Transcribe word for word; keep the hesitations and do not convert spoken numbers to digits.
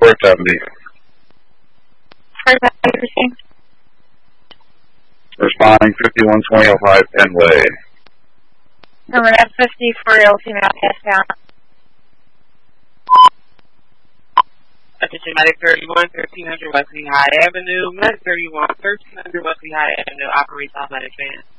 four seventy. First everything. Responding fifty-one twenty oh five Penway. Number F fifty for real female cast down. Attention Medic thirty-one, thirteen hundred Wesley High Avenue. Medic thirty-one, thirteen hundred Wesley High Avenue operates on Medic van.